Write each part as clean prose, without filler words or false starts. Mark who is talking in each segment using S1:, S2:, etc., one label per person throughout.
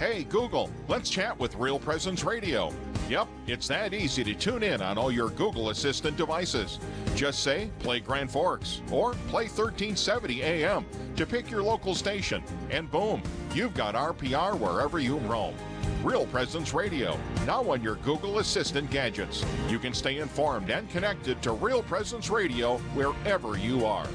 S1: Hey, Google, let's chat with Real Presence Radio. Yep, it's that easy to tune in on all your Google Assistant devices. Just say, play Grand Forks, or play 1370 AM to pick your local station, and boom, you've got RPR wherever you roam. Real Presence Radio, now on your Google Assistant gadgets. You can stay informed and connected to Real Presence Radio wherever you are.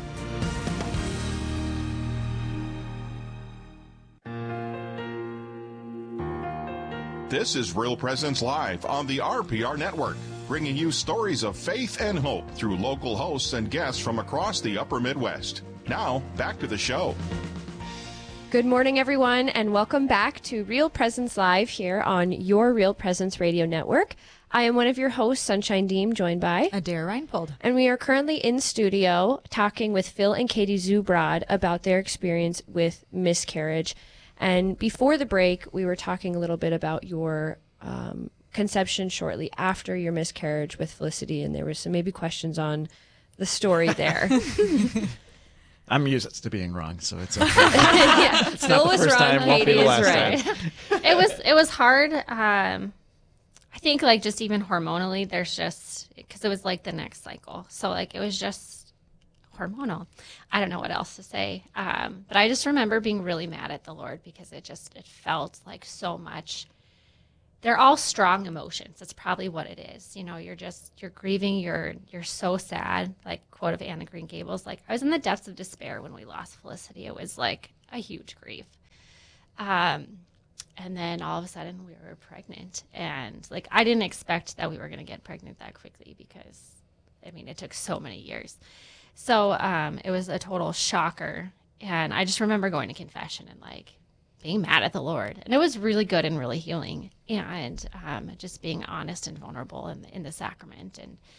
S1: This is Real Presence Live on the RPR Network, bringing you stories of faith and hope through local hosts and guests from across the upper Midwest. Now, back to the show.
S2: Good morning, everyone, and welcome back to Real Presence Live here on your Real Presence Radio Network. I am one of your hosts, Sunshine Deem, joined by
S3: Adair Reinpold.
S2: And we are currently in studio talking with Phil and Katie Zubrod about their experience with miscarriage. And before the break, we were talking a little bit about your conception shortly after your miscarriage with Felicity, and there were some maybe questions on the story there.
S4: I'm used to being wrong, so it's okay.
S2: Yeah,
S4: it's
S2: Phil
S4: not the
S2: was
S4: first
S2: wrong,
S4: time, won't be
S2: Katie
S4: the
S2: is
S4: last
S2: right.
S4: time.
S5: It was hard. I think like just even hormonally, there's just because it was like the next cycle, so like it was just hormonal. I don't know what else to say. But I just remember being really mad at the Lord because it felt like so much. They're all strong emotions. That's probably what it is. You know, you're grieving. You're so sad. Like quote of Anna Green Gables, like I was in the depths of despair when we lost Felicity. It was like a huge grief. And then all of a sudden we were pregnant, and like I didn't expect that we were going to get pregnant that quickly because, I mean, it took so many years. So it was a total shocker, and I just remember going to confession and like being mad at the Lord, and it was really good and really healing, and just being honest and vulnerable in the sacrament,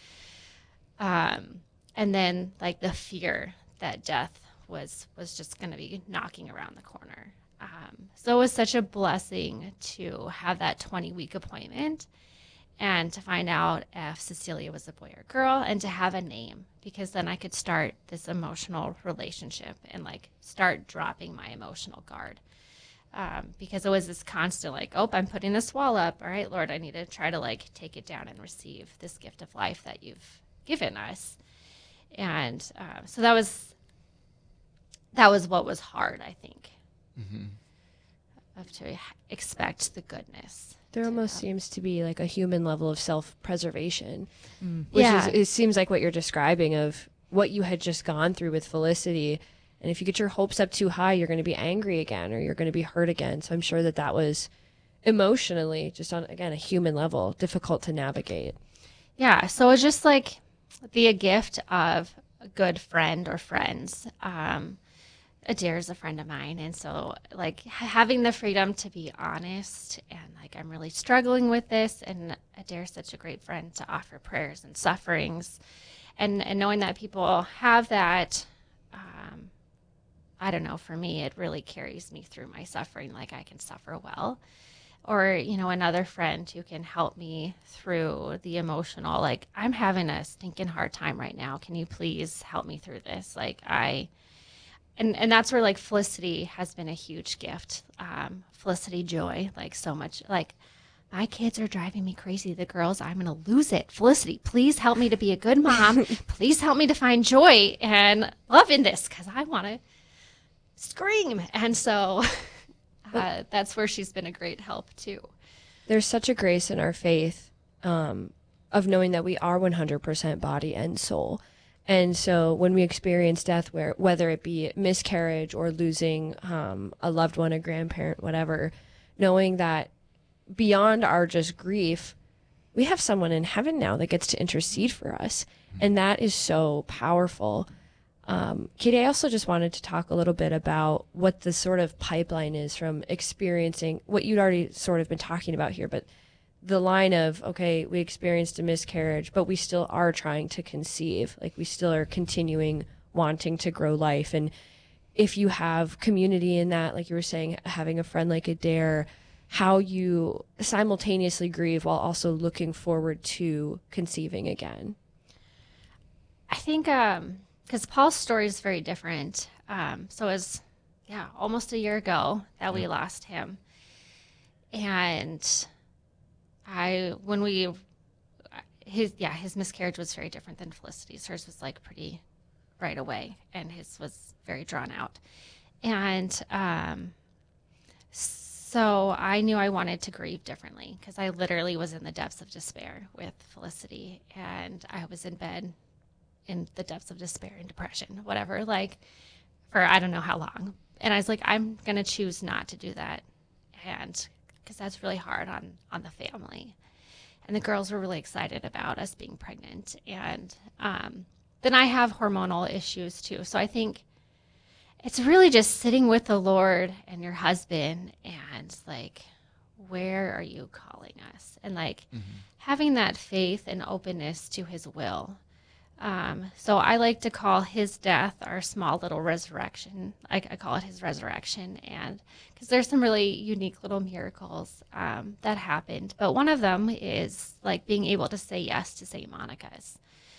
S5: and then like the fear that death was just going to be knocking around the corner. So it was such a blessing to have that 20-week appointment and to find out if Cecilia was a boy or girl and to have a name, because then I could start this emotional relationship and like start dropping my emotional guard. Because it was this constant like, oh, I'm putting this wall up. All right, Lord, I need to try to like take it down and receive this gift of life that you've given us. And so that was what was hard, I think.
S4: Mm-hmm.
S5: Of to expect the goodness.
S2: There almost seems to be like a human level of self-preservation,
S5: which
S2: it seems like what you're describing of what you had just gone through with Felicity. And if you get your hopes up too high, you're going to be angry again, or you're going to be hurt again. So I'm sure that was emotionally, just on, again, a human level, difficult to navigate.
S5: Yeah. So it's just like the gift of a good friend or friends. Adair is a friend of mine, and so like having the freedom to be honest and like I'm really struggling with this, and Adair is such a great friend to offer prayers and sufferings, and knowing that people have that, I don't know, for me it really carries me through my suffering. Like I can suffer well, or you know, another friend who can help me through the emotional. Like I'm having a stinking hard time right now. Can you please help me through this? Like And that's where like Felicity has been a huge gift. Felicity Joy, like so much, like my kids are driving me crazy. The girls, I'm going to lose it. Felicity, please help me to be a good mom. Please help me to find joy and love in this, because I want to scream. And so that's where she's been a great help too.
S2: There's such a grace in our faith of knowing that we are 100% body and soul. And so when we experience death, whether it be miscarriage or losing a loved one, a grandparent, whatever, knowing that beyond our just grief, we have someone in heaven now that gets to intercede for us. And that is so powerful. Katie, I also just wanted to talk a little bit about what the sort of pipeline is from experiencing what you'd already sort of been talking about here, but the line of, okay, we experienced a miscarriage, but we still are trying to conceive. Like we still are continuing wanting to grow life. And if you have community in that, like you were saying, having a friend like Adair, how you simultaneously grieve while also looking forward to conceiving again.
S5: I think because Paul's story is very different. So it was, almost a year ago that we lost him. And his miscarriage was very different than Felicity's. Hers was like pretty right away, and his was very drawn out. And so I knew I wanted to grieve differently, because I literally was in the depths of despair with Felicity, and I was in bed in the depths of despair and depression, whatever, like for I don't know how long. And I was like, I'm going to choose not to do that. And because that's really hard on the family. And the girls were really excited about us being pregnant. And then I have hormonal issues too. So I think it's really just sitting with the Lord and your husband and like, where are you calling us? And like having that faith and openness to his will. So I like to call his death our small little resurrection. I call it his resurrection. And because there's some really unique little miracles that happened. But one of them is like being able to say yes to St. Monica's.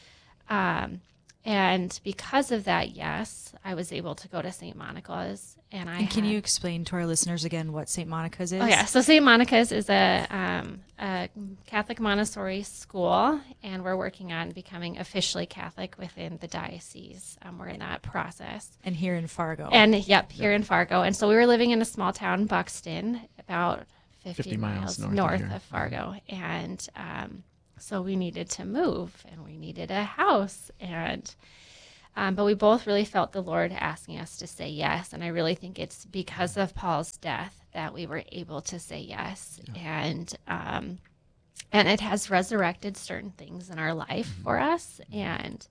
S5: And because of that, yes, I was able to go to St. Monica's. And
S3: can you explain to our listeners again what St. Monica's is?
S5: Oh, yeah. So St. Monica's is a Catholic Montessori school, and we're working on becoming officially Catholic within the diocese. We're in that process.
S3: And here in Fargo.
S5: And, here in Fargo. And so we were living in a small town, Buxton, about 50 miles north of Fargo. And so we needed to move, and we needed a house. And but we both really felt the Lord asking us to say yes. And I really think it's because of Paul's death that we were able to say yes. Yeah. And it has resurrected certain things in our life for us. And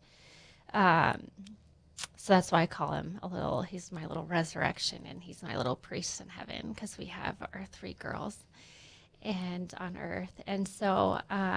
S5: so that's why I call him he's my little resurrection, and he's my little priest in heaven, because we have our 3 girls and on earth. And so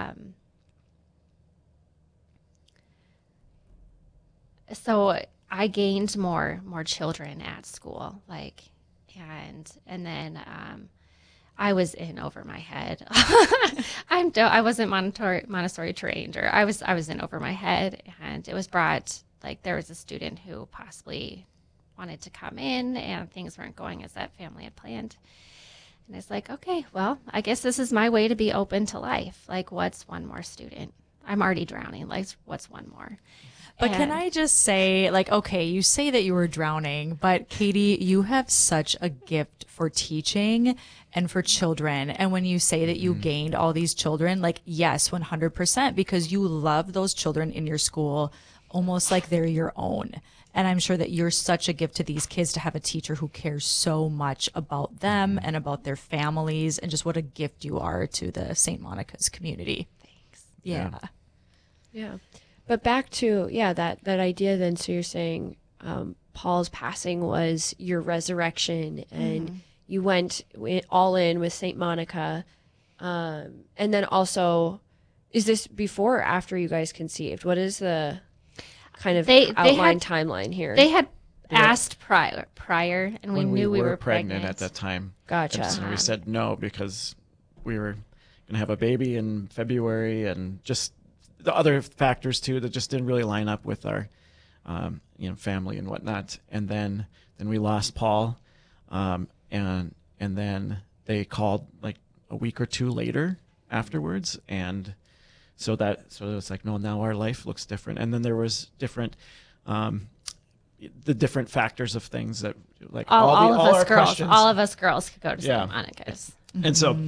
S5: so I gained more children at school, and then I was in over my head. I wasn't Montessori trained, or I was in over my head, and it was brought, like, there was a student who possibly wanted to come in, and things weren't going as that family had planned. And it's like, okay, well, I guess this is my way to be open to life. Like, what's one more student? I'm already drowning. Like, what's one more?
S3: But can I just say, like, okay, you say that you were drowning, but Katie, you have such a gift for teaching and for children. And when you say that you gained all these children, like, yes, 100%, because you love those children in your school almost like they're your own. And I'm sure that you're such a gift to these kids to have a teacher who cares so much about them and about their families, and just what a gift you are to the St. Monica's community.
S5: Thanks.
S2: Yeah. But back to, that idea then, so you're saying Paul's passing was your resurrection, and you went all in with St. Monica. And then also, is this before or after you guys conceived? What is the kind of outline timeline here?
S5: They had asked prior, and we knew we were
S4: pregnant at that time.
S2: Gotcha.
S4: And so we said no, because we were going to have a baby in February, and just the other factors too that just didn't really line up with our family and whatnot. And then we lost Paul, and then they called like a week or 2 later afterwards, and so it was like, no, now our life looks different. And then there was different the different factors of things that, like, all
S5: of us girls could go to St. Monica's.
S4: And so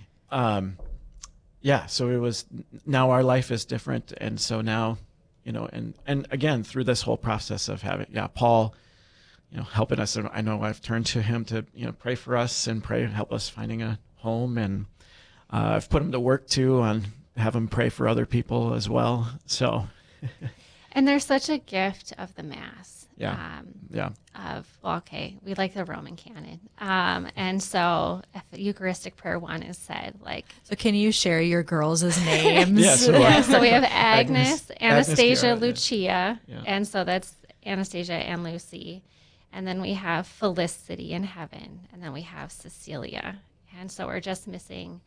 S4: so it was, now our life is different. And so now, and again, through this whole process of having, Paul, helping us. I know I've turned to him to, pray for us and help us finding a home. And I've put him to work too, on have him pray for other people as well. So.
S5: And there's such a gift of the Mass. We like the Roman canon. And so if Eucharistic prayer 1 is said, like.
S3: So can you share your girls' names?
S5: So we have Agnes, Anastasia, Lucia. Yeah. And so that's Anastasia and Lucy. And then we have Felicity in heaven. And then we have Cecilia. And so we're just missing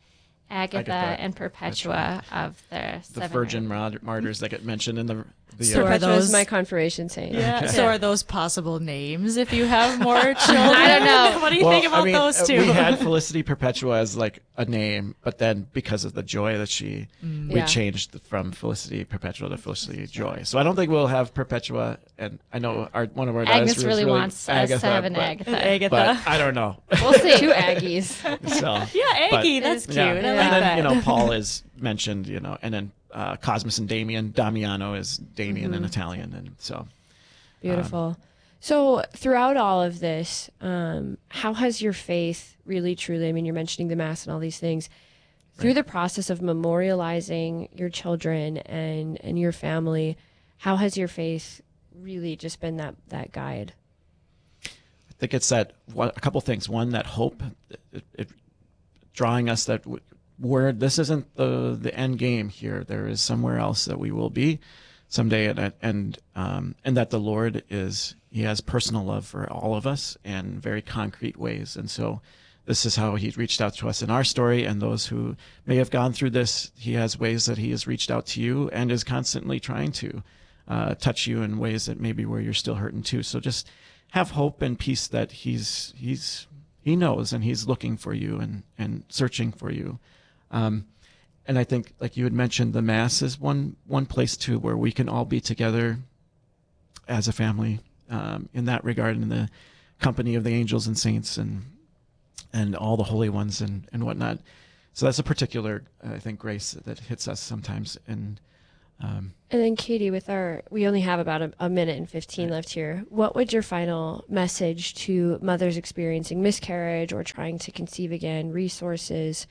S5: Agatha and Perpetua of the
S4: The
S5: seven
S4: virgin martyrs that get mentioned in the
S3: So are
S2: Perpetua is
S3: those-
S2: my confirmation saint.
S3: Yeah. So are those possible names if you have more children?
S5: I don't know.
S3: What do you think about those two?
S4: We had Felicity Perpetua as like a name, but then because of the joy that we
S2: Yeah.
S4: changed from Felicity Perpetua to Felicity Joy. So I don't think we'll have Perpetua, and I know one of our
S5: Agnes
S4: daughters
S5: really wants us to have an
S4: but,
S5: Agatha.
S3: Agatha.
S4: but I don't know.
S5: We'll see.
S2: Two Aggies.
S4: So
S3: Yeah, Aggie,
S4: but-
S3: that's cute.
S4: yeah.
S3: I like
S4: And then
S3: that.
S4: you know Paul is mentioned, you know, and then Cosmas and Damien. Damiano is Damien in Italian, and so
S2: Beautiful. So throughout all of this, how has your faith really truly, I mean, you're mentioning the Mass and all these things, through the process of memorializing your children and your family, how has your faith really just been that guide?
S4: I think it's that a couple things. One, that hope, it drawing us that this isn't the end game here. There is somewhere else that we will be someday, and that the Lord He has personal love for all of us in very concrete ways, and so this is how He reached out to us in our story, and those who may have gone through this, He has ways that He has reached out to you and is constantly trying to touch you in ways that maybe where you're still hurting too. So just have hope and peace that He knows, and He's looking for you and searching for you. And I think, like you had mentioned, the Mass is one place too where we can all be together as a family in that regard, in the company of the angels and saints and all the holy ones and whatnot. So that's a particular, I think, grace that hits us sometimes. And
S2: then Katie, we only have about a minute and 15 left here. What would your final message to mothers experiencing miscarriage or trying to conceive again, resources?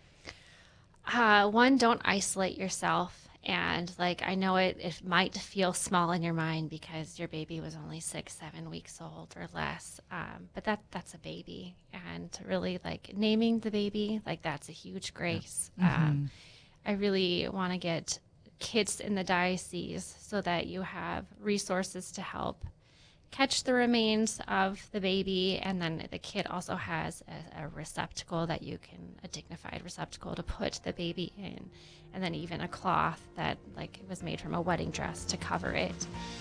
S5: One, don't isolate yourself. And I know it might feel small in your mind because your baby was only 6-7 weeks old or less. But that's a baby. And really naming the baby, that's a huge grace.
S3: Mm-hmm.
S5: I really want to get kids in the diocese so that you have resources to help catch the remains of the baby, and then the kid also has a receptacle that you can, a dignified receptacle to put the baby in, and then even a cloth that it was made from a wedding dress to cover it.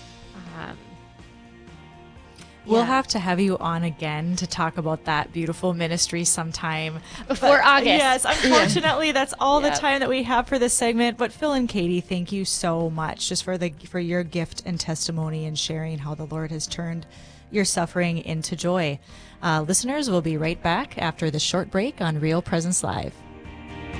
S3: We'll have to have you on again to talk about that beautiful ministry sometime.
S5: Before August.
S3: Yes, unfortunately, that's all the
S5: Yep.
S3: time that we have for this segment. But Phil and Katie, thank you so much just for your gift and testimony and sharing how the Lord has turned your suffering into joy. Listeners, we'll be right back after this short break on Real Presence Live.